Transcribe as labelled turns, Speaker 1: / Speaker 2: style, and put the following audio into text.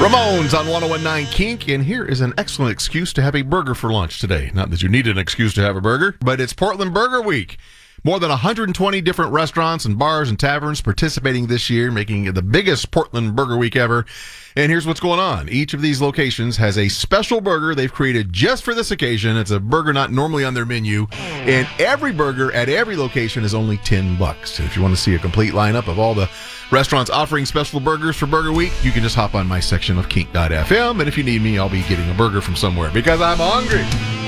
Speaker 1: Ramones on 1019 Kink, and here is an excellent excuse to have a burger for lunch today. Not that you need an excuse to have a burger, but it's Portland Burger Week. More than 120 different restaurants and bars and taverns participating this year, making it the biggest Portland Burger Week ever. And here's what's going on. Each of these locations has a special burger they've created just for this occasion. It's a burger not normally on their menu. And every burger at every location is only $10. And if you want to see a complete lineup of all the restaurants offering special burgers for Burger Week, you can just hop on my section of kink.fm. And if you need me, I'll be getting a burger from somewhere because I'm hungry.